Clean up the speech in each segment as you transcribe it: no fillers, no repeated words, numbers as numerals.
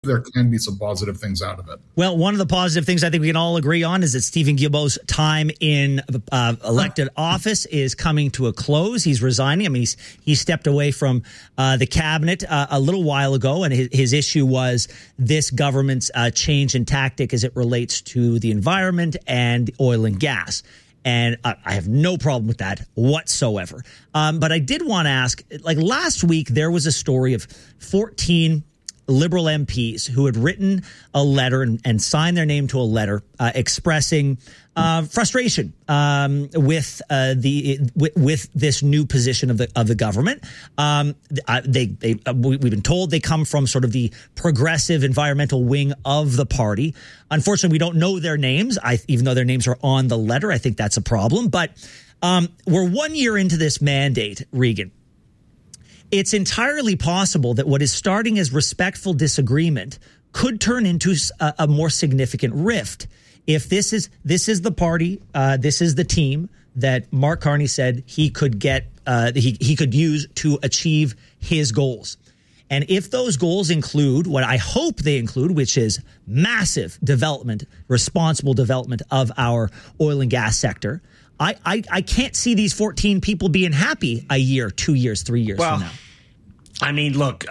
there can be some positive things out of it. Well, one of the positive things I think we can all agree on is that Stephen Guilbeault's time in elected office is coming to a close. He's resigning. I mean, he stepped away from the cabinet a little while ago, and his issue was this government's change in tactic as it relates to the environment and oil and gas. And I have no problem with that whatsoever. But I did want to ask, like last week, there was a story of 14 Liberal MPs who had written a letter and signed their name to a letter expressing frustration with this new position of the government. We've been told they come from sort of the progressive environmental wing of the party. Unfortunately, we don't know their names. Even though their names are on the letter, I think that's a problem. But we're 1 year into this mandate, Regan. It's entirely possible that what is starting as respectful disagreement could turn into a more significant rift. If this is the party, this is the team that Mark Carney said he could get, he could use to achieve his goals. And if those goals include what I hope they include, which is massive development, responsible development of our oil and gas sector, I can't see these 14 people being happy a year, 2 years, 3 years from now. I mean, look,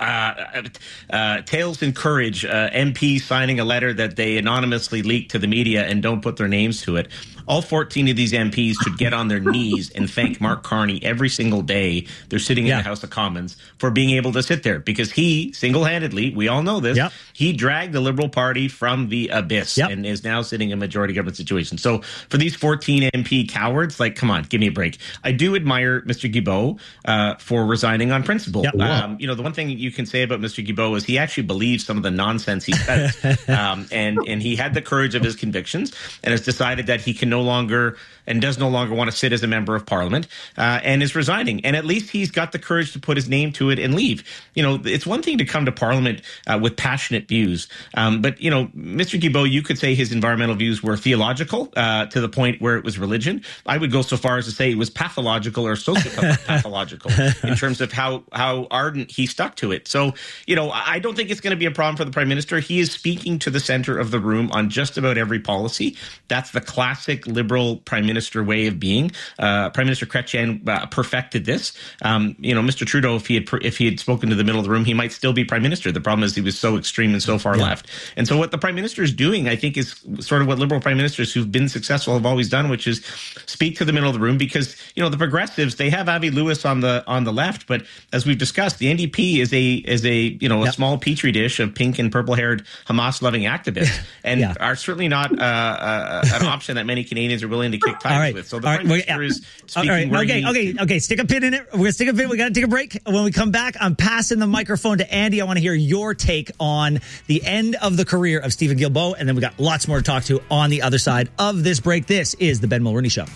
Tales encourage MPs signing a letter that they anonymously leak to the media and don't put their names to it. All 14 of these MPs should get on their knees and thank Mark Carney every single day they're sitting in the House of Commons for being able to sit there, because he single-handedly, we all know this, he dragged the Liberal Party from the abyss and is now sitting in a majority government situation. So for these 14 MP cowards, like, come on, give me a break. I do admire Mr. Guilbeault for resigning on principle. You know, the one thing you can say about Mr. Guilbeault is he actually believes some of the nonsense he says. And he had the courage of his convictions and has decided that he can no longer and does no longer want to sit as a member of parliament and is resigning. And at least he's got the courage to put his name to it and leave. You know, it's one thing to come to parliament with passionate views. But, you know, Mr. Guilbeault, you could say his environmental views were theological to the point where it was religion. I would go so far as to say it was pathological or sociopathological in terms of how ardent he stuck to it. So, you know, I don't think it's going to be a problem for the Prime Minister. He is speaking to the center of the room on just about every policy. That's the classic Liberal Prime Minister way of being. Prime Minister Chrétien perfected this. You know, Mr. Trudeau, if he had spoken to the middle of the room, he might still be Prime Minister. The problem is he was so extreme and so far left. And so what the Prime Minister is doing, I think, is sort of what Liberal Prime Ministers who've been successful have always done, which is speak to the middle of the room, because, you know, the Progressives, they have Avi Lewis on the left, but as we've discussed, the NDP is a a small petri dish of pink and purple haired Hamas loving activists, and are certainly not an option that many Canadians are willing to kick ties with. So the Prime Minister is speaking. Okay. Stick a pin in it. We're gonna stick a pin. We got to take a break. When we come back, I'm passing the microphone to Andy. I want to hear your take on the end of the career of Stephen Guilbeault, and then we got lots more to talk to on the other side of this break. This is the Ben Mulroney Show.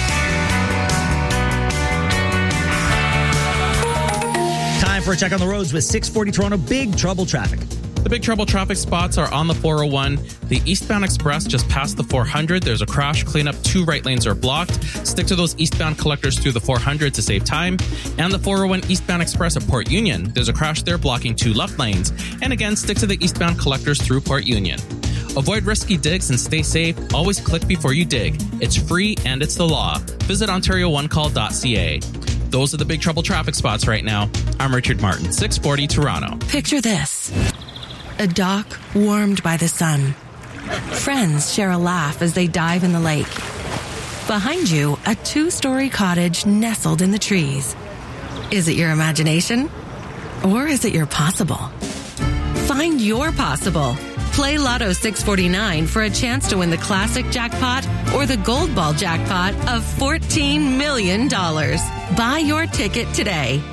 Time for a check on the roads with 640 Toronto Big Trouble traffic. The Big Trouble traffic spots are on the 401. The eastbound express just past the 400. There's a crash. Cleanup. 2 right lanes are blocked. Stick to those eastbound collectors through the 400 to save time. And the 401 eastbound express at Port Union. There's a crash there blocking 2 left lanes. And again, stick to the eastbound collectors through Port Union. Avoid risky digs and stay safe. Always click before you dig. It's free and it's the law. Visit OntarioOneCall.ca. Those are the Big Trouble traffic spots right now. I'm Richard Martin, 640 Toronto. Picture this. A dock warmed by the sun. Friends share a laugh as they dive in the lake. Behind you, a 2-story cottage nestled in the trees. Is it your imagination? Or is it your possible? Find your possible. Play Lotto 649 for a chance to win the classic jackpot or the gold ball jackpot of $14 million. Buy your ticket today.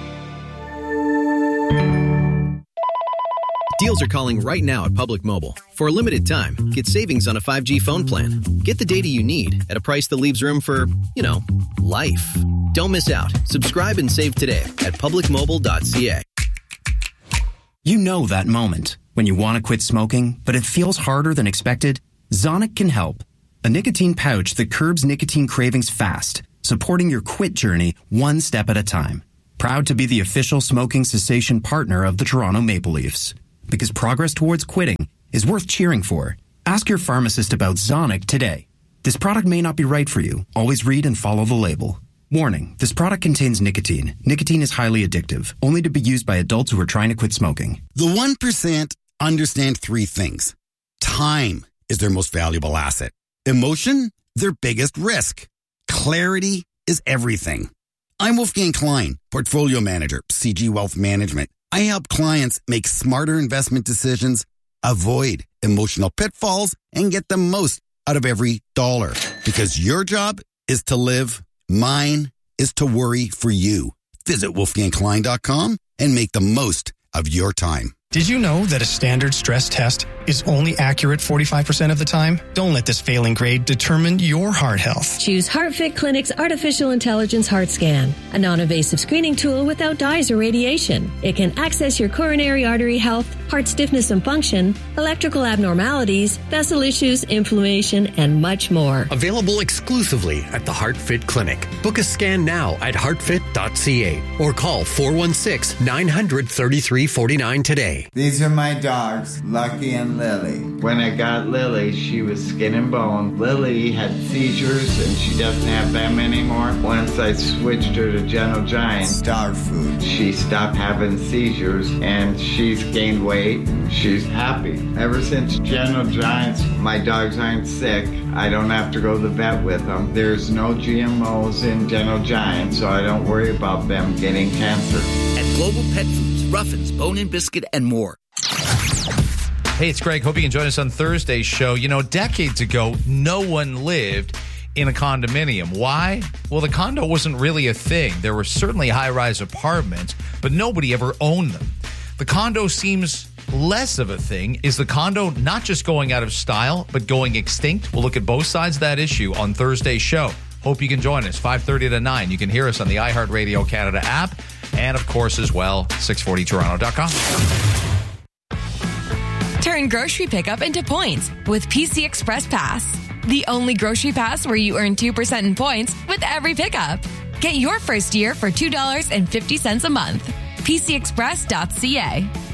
Deals are calling right now at Public Mobile. For a limited time, get savings on a 5G phone plan. Get the data you need at a price that leaves room for, life. Don't miss out. Subscribe and save today at publicmobile.ca. You know that moment when you want to quit smoking, but it feels harder than expected? Zonic can help. A nicotine pouch that curbs nicotine cravings fast, supporting your quit journey one step at a time. Proud to be the official smoking cessation partner of the Toronto Maple Leafs. because progress towards quitting is worth cheering for. Ask your pharmacist about Zonic today. This product may not be right for you. Always read and follow the label. Warning, this product contains nicotine. Nicotine is highly addictive, only to be used by adults who are trying to quit smoking. The 1% understand 3 things. Time is their most valuable asset. Emotion, their biggest risk. Clarity is everything. I'm Wolfgang Klein, Portfolio Manager, CG Wealth Management. I help clients make smarter investment decisions, avoid emotional pitfalls, and get the most out of every dollar. Because your job is to live, mine is to worry for you. Visit wolfgangklein.com and make the most of your time. Did you know that a standard stress test is only accurate 45% of the time? Don't let this failing grade determine your heart health. Choose HeartFit Clinic's Artificial Intelligence Heart Scan, a non-invasive screening tool without dyes or radiation. It can access your coronary artery health, heart stiffness and function, electrical abnormalities, vessel issues, inflammation, and much more. Available exclusively at the HeartFit Clinic. Book a scan now at heartfit.ca or call 416-900-3349 today. These are my dogs, Lucky and Lily. When I got Lily, she was skin and bone. Lily had seizures and she doesn't have them anymore. Once I switched her to Gentle Giant Star Food, she stopped having seizures and she's gained weight. She's happy. Ever since Gentle Giants, my dogs aren't sick. I don't have to go to the vet with them. There's no GMOs in Gentle Giant, so I don't worry about them getting cancer. At Global Pet Foods, Ruffins, Bone and Biscuit, and more. Hey, it's Greg. Hope you can join us on Thursday's show. You know, decades ago, no one lived in a condominium. Why? Well, the condo wasn't really a thing. There were certainly high-rise apartments, but nobody ever owned them. The condo seems less of a thing. Is the condo not just going out of style, but going extinct? We'll look at both sides of that issue on Thursday's show. Hope you can join us, 5:30 to 9. You can hear us on the iHeartRadio Canada app, and of course as well, 640toronto.com. Turn grocery pickup into points with PC Express Pass. The only grocery pass where you earn 2% in points with every pickup. Get your first year for $2.50 a month. PCExpress.ca.